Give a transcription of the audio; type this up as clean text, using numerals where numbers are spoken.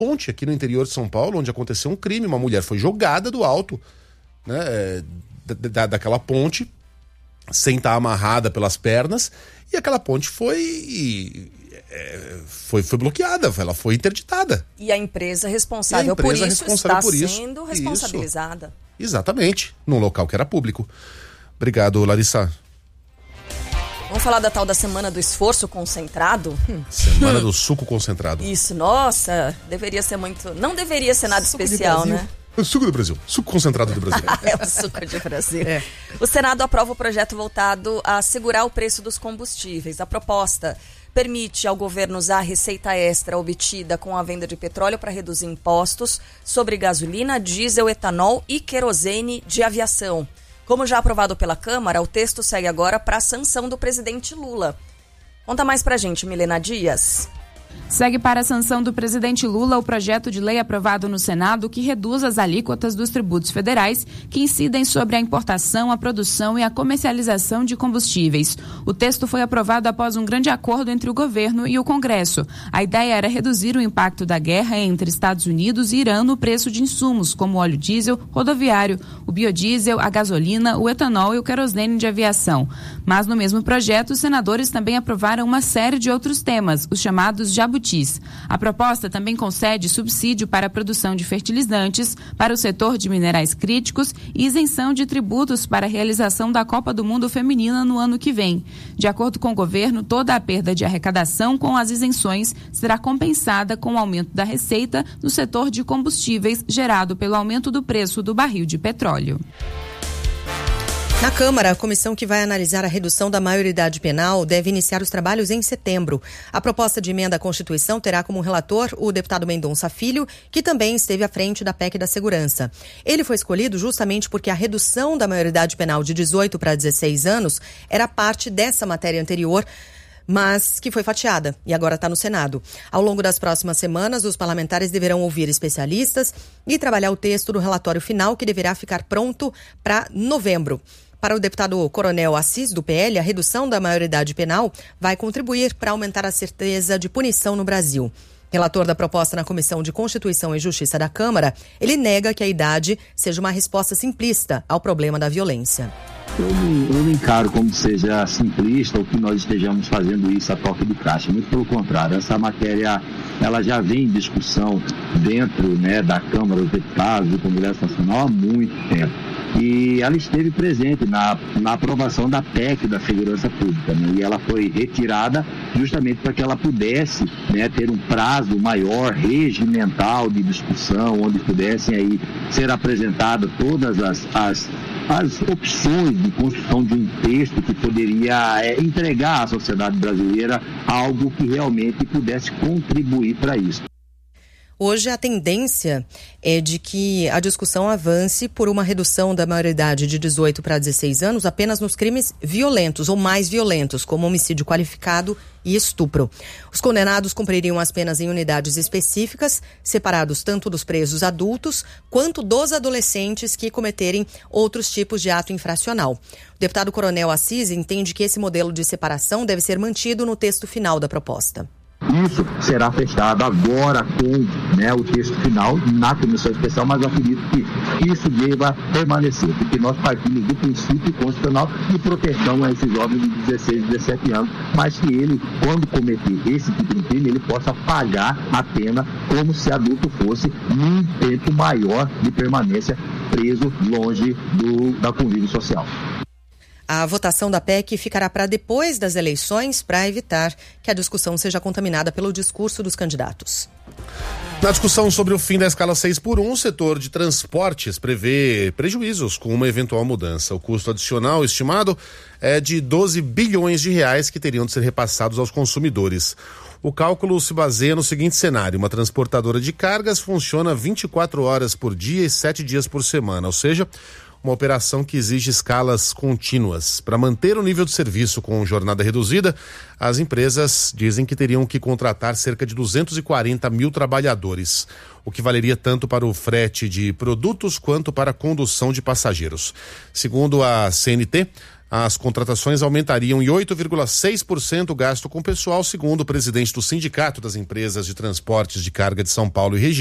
ponte aqui no interior de São Paulo, onde aconteceu um crime. Uma mulher foi jogada do alto, né, daquela ponte, sem estar amarrada pelas pernas, e aquela ponte foi bloqueada, ela foi interditada. E a empresa responsável por isso está sendo responsabilizada. Isso. Exatamente, num local que era público. Obrigado, Larissa. Vamos falar da tal da Semana do Esforço Concentrado? Semana do Suco Concentrado. Isso, nossa, deveria ser muito... Não deveria ser nada suco especial, né? O suco do Brasil, suco concentrado do Brasil. É o suco de Brasil. O Senado aprova o projeto voltado a segurar o preço dos combustíveis. A proposta permite ao governo usar a receita extra obtida com a venda de petróleo para reduzir impostos sobre gasolina, diesel, etanol e querosene de aviação. Como já aprovado pela Câmara, o texto segue agora para a sanção do presidente Lula. Conta mais pra gente, Milena Dias. Segue para a sanção do presidente Lula o projeto de lei aprovado no Senado que reduz as alíquotas dos tributos federais que incidem sobre a importação, a produção e a comercialização de combustíveis. O texto foi aprovado após um grande acordo entre o governo e o Congresso. A ideia era reduzir o impacto da guerra entre Estados Unidos e Irã no preço de insumos, como o óleo diesel, rodoviário, o biodiesel, a gasolina, o etanol e o querosene de aviação. Mas no mesmo projeto, os senadores também aprovaram uma série de outros temas, os chamados jabutis. A proposta também concede subsídio para a produção de fertilizantes, para o setor de minerais críticos e isenção de tributos para a realização da Copa do Mundo Feminina no ano que vem. De acordo com o governo, toda a perda de arrecadação com as isenções será compensada com o aumento da receita no setor de combustíveis gerado pelo aumento do preço do barril de petróleo. Na Câmara, a comissão que vai analisar a redução da maioridade penal deve iniciar os trabalhos em setembro. A proposta de emenda à Constituição terá como relator o deputado Mendonça Filho, que também esteve à frente da PEC da Segurança. Ele foi escolhido justamente porque a redução da maioridade penal de 18 para 16 anos era parte dessa matéria anterior, mas que foi fatiada e agora está no Senado. Ao longo das próximas semanas, os parlamentares deverão ouvir especialistas e trabalhar o texto do relatório final, que deverá ficar pronto para novembro. Para o deputado Coronel Assis, do PL, a redução da maioridade penal vai contribuir para aumentar a certeza de punição no Brasil. Relator da proposta na Comissão de Constituição e Justiça da Câmara, ele nega que a idade seja uma resposta simplista ao problema da violência. Eu não encaro como seja simplista ou que nós estejamos fazendo isso a toque de caixa. Muito pelo contrário, essa matéria ela já vem em discussão dentro, né, da Câmara dos Deputados, do Congresso Nacional há muito tempo. E ela esteve presente na aprovação da PEC da Segurança Pública, né? E ela foi retirada justamente para que ela pudesse, né, ter um prazo maior, regimental de discussão, onde pudessem aí ser apresentadas todas as opções de construção de um texto que poderia entregar à sociedade brasileira algo que realmente pudesse contribuir para isso. Hoje a tendência é de que a discussão avance por uma redução da maioridade de 18 para 16 anos apenas nos crimes violentos ou mais violentos, como homicídio qualificado e estupro. Os condenados cumpririam as penas em unidades específicas, separados tanto dos presos adultos quanto dos adolescentes que cometerem outros tipos de ato infracional. O deputado Coronel Assis entende que esse modelo de separação deve ser mantido no texto final da proposta. Isso será fechado agora com, né, o texto final na comissão especial, mas eu acredito que isso deva permanecer, porque nós partimos do princípio constitucional de proteção a esses jovens de 16 e 17 anos, mas que ele, quando cometer esse tipo de crime, ele possa pagar a pena como se adulto fosse, num tempo maior de permanência preso longe da convívio social. A votação da PEC ficará para depois das eleições, para evitar que a discussão seja contaminada pelo discurso dos candidatos. Na discussão sobre o fim da escala 6x1, o setor de transportes prevê prejuízos com uma eventual mudança. O custo adicional estimado é de 12 bilhões de reais que teriam de ser repassados aos consumidores. O cálculo se baseia no seguinte cenário: uma transportadora de cargas funciona 24 horas por dia e 7 dias por semana, ou seja, uma operação que exige escalas contínuas. Para manter o nível de serviço com jornada reduzida, as empresas dizem que teriam que contratar cerca de 240 mil trabalhadores, o que valeria tanto para o frete de produtos quanto para a condução de passageiros. Segundo a CNT, as contratações aumentariam em 8,6% o gasto com pessoal, segundo o presidente do Sindicato das Empresas de Transportes de Carga de São Paulo e região.